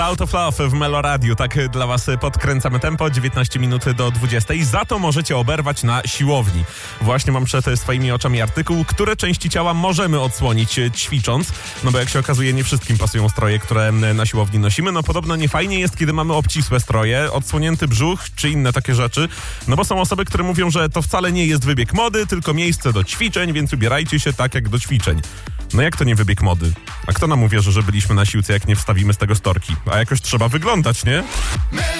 Out of Love w Melo Radio, tak dla was podkręcamy tempo, 19 minut do 20. Za to możecie oberwać na siłowni. Właśnie mam przed swoimi oczami artykuł, które części ciała możemy odsłonić ćwicząc, no bo jak się okazuje, nie wszystkim pasują stroje, które na siłowni nosimy. No podobno nie fajnie jest, kiedy mamy obcisłe stroje, odsłonięty brzuch czy inne takie rzeczy, no bo są osoby, które mówią, że to wcale nie jest wybieg mody, tylko miejsce do ćwiczeń, więc ubierajcie się tak jak do ćwiczeń. No jak to nie wybieg mody? A kto nam uwierzy, że byliśmy na siłce, jak nie wstawimy z tego storki? A jakoś trzeba wyglądać, nie?